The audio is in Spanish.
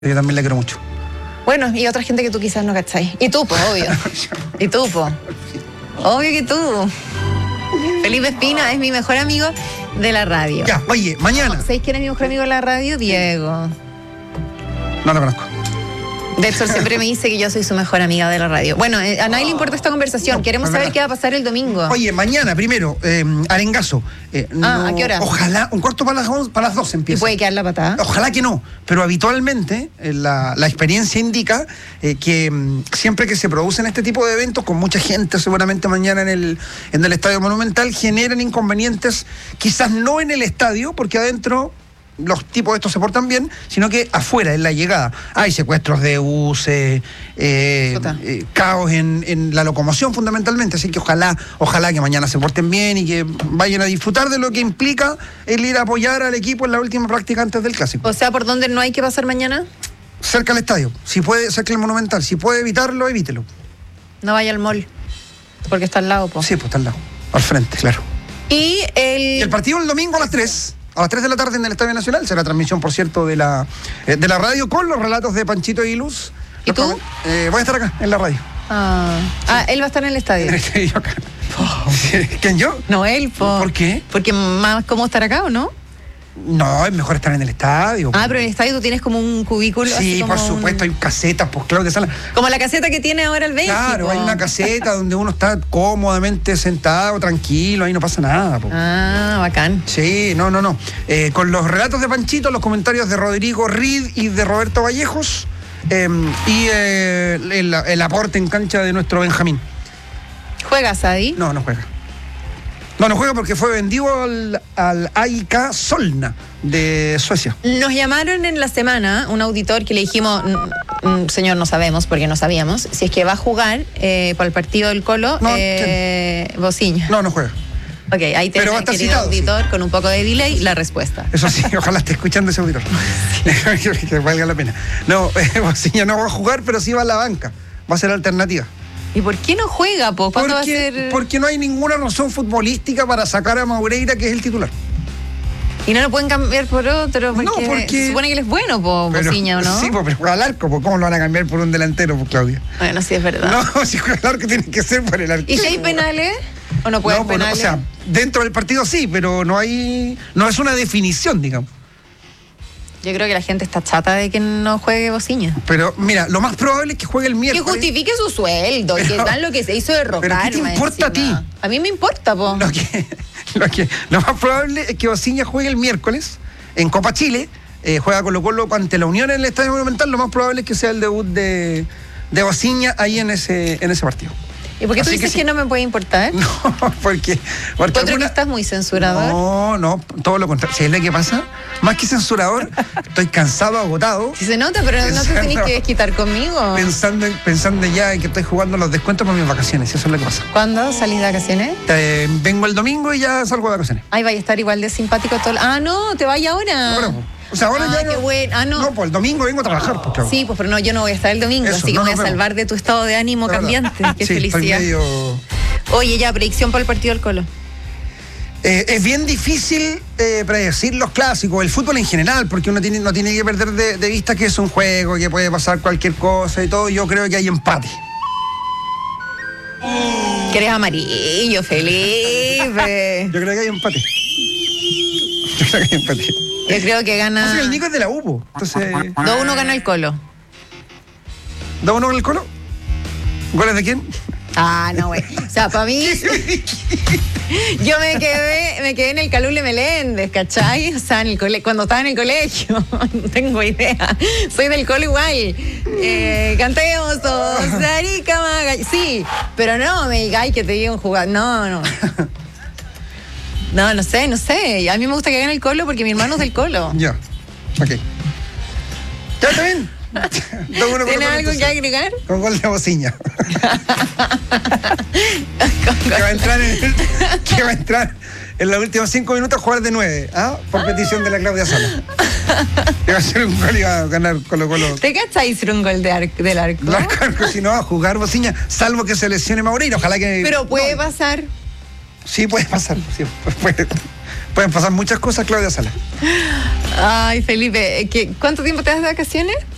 Yo también la quiero mucho. Bueno, y otra gente que tú quizás no cacháis. Y tú, pues, obvio. Y tú, pues. Obvio que tú. Felipe Espina es mi mejor amigo de la radio. Ya, oye, mañana. ¿Sabéis quién es mi mejor amigo de la radio? Diego. No lo conozco. De hecho, siempre me dice que yo soy su mejor amiga de la radio. Bueno, a nadie le importa esta conversación. No, Queremos saber qué va a pasar el domingo. Oye, mañana, primero, Arengazo. ¿A qué hora? Ojalá, un cuarto para las 12 ¿Y empieza. puede quedar la patada? Ojalá que no, pero habitualmente la experiencia indica que siempre que se producen este tipo de eventos, con mucha gente seguramente mañana en el Estadio Monumental, generan inconvenientes, quizás no en el estadio, porque adentro los tipos de estos se portan bien, sino que afuera, en la llegada. Hay secuestros de buses, caos en la locomoción fundamentalmente, así que ojalá que mañana se porten bien y que vayan a disfrutar de lo que implica el ir a apoyar al equipo en la última práctica antes del Clásico. O sea, ¿por dónde no hay que pasar mañana? Cerca del estadio, si puede, cerca del Monumental, si puede evitarlo, evítelo. No vaya al mall, porque está al lado, po. Sí, pues está al lado, al frente, claro. Y el partido el domingo a las 3. A las 3 de la tarde en el Estadio Nacional será transmisión, por cierto, de la radio con los relatos de Panchito y Luz. ¿Y tú? Voy a estar acá, en la radio. Él va a estar en el estadio. En el estadio acá. ¿Quién, yo? No, él, po. ¿Por qué? Porque más cómodo estar acá, ¿o no? No, es mejor estar en el estadio. Pero en el estadio tú tienes como un cubículo. Sí, así como por supuesto, hay casetas, pues Claudia Sala. Como la caseta que tiene ahora el Benji. Claro, hay una caseta donde uno está cómodamente sentado, tranquilo, ahí no pasa nada. Po. Bacán. Sí, no. Con los relatos de Panchito, los comentarios de Rodrigo Reed y de Roberto Vallejos, y el aporte en cancha de nuestro Benjamín. ¿Juega Sadi? No juega. No juega porque fue vendido al AIK Solna de Suecia. Nos llamaron en la semana un auditor que le dijimos, señor, no sabemos, porque no sabíamos, si es que va a jugar para el partido del Colo, Bociña. No juega. Ok, ahí tenemos al querido auditor, sí, con un poco de delay, la respuesta. Eso sí, ojalá esté escuchando ese auditor. Que valga la pena. No, Bociña no va a jugar, pero sí va a la banca. Va a ser alternativa. ¿Y por qué no juega, po? ¿Cuándo va a ser? Porque no hay ninguna razón futbolística para sacar a Maureira, que es el titular. Y no lo pueden cambiar por otro, porque se supone que él es bueno, po, Bociña, ¿o no? Sí, pero juega al arco, ¿cómo lo van a cambiar por un delantero, pues, Claudia? Bueno, sí, es verdad. No, si juega al arco tiene que ser por el arco. ¿Y si hay penales? ¿O no puede haber penales? O sea, dentro del partido sí, pero no es una definición, digamos. Yo creo que la gente está chata de que no juegue Bociña. Pero mira, lo más probable es que juegue el miércoles. Que justifique su sueldo, que dan lo que se hizo de rocar. ¿Pero qué te importa a ti? A mí me importa, po. Lo más probable es que Bociña juegue el miércoles en Copa Chile, juega Colo-Colo ante la Unión en el Estadio Monumental. Lo más probable es que sea el debut de Bociña ahí en ese partido. ¿Y por qué tú dices que no me puede importar? No, porque ¿Encuentro que estás muy censurador? No, todo lo contrario. ¿Sabes lo que pasa? Más que censurador, estoy cansado, agotado. Sí se nota, pero no te tenés que desquitar conmigo. Pensando ya en que estoy jugando los descuentos para mis vacaciones, eso es lo que pasa. ¿Cuándo salís de vacaciones? Vengo el domingo y ya salgo de vacaciones. Ay, vaya a estar igual de simpático todo. No, te vaya ahora. O sea, ahora ya qué bueno. No. No, pues el domingo vengo a trabajar, pues, claro. Sí, pues pero no, yo no voy a estar el domingo, así que me voy a salvar de tu estado de ánimo cambiante. Qué felicidad. Oye, ya, predicción para el partido del Colo. Es bien difícil predecir los clásicos, el fútbol en general, porque uno no tiene que perder de vista que es un juego, que puede pasar cualquier cosa y todo. Yo creo que hay empate. Que eres amarillo, Felipe. Yo creo que hay empate. Yo creo que gana. El Nico es de la UPO. Entonces 2-1 gana el Colo. ¿2-1 gana el Colo? ¿Goles de quién? No, güey. O sea, para mí. Yo me quedé en el Calule Meléndez, ¿cachai? O sea, cuando estaba en el colegio. No tengo idea. Soy del Colo igual. Cantemos todos. Sí, pero no me digáis que te diga un jugador. No. No sé. A mí me gusta que gane el Colo porque mi hermano es del Colo. Ya, ok. ¿Ya está bien? ¿Tienes algo que agregar? Con gol de Bociña. que va a entrar en los últimos 5 minutos a jugar de 9, por petición de la Claudia Sala. Que va a ser un gol y va a ganar Colo-Colo. ¿Te cachai hacer un gol del arco? Si no va a jugar Bociña, salvo que se lesione Maureira, ojalá que. Pero puede pasar. Sí, puede pasar. Sí, pueden pasar muchas cosas, Claudia Sala. Ay, Felipe, ¿cuánto tiempo te das de vacaciones?